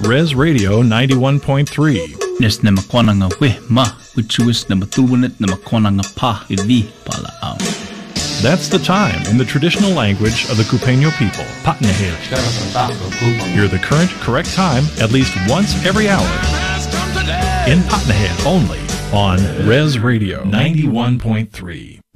Res Radio 91.3. Nes na makwana nga we ma, whichuis na matuwanet na makwana nga pa, ili pala au. That's the time in the traditional language of the Cupeño people, Patnahil. Hear the current, correct time at least once every hour. In Patnahil only on Res Radio 91.3.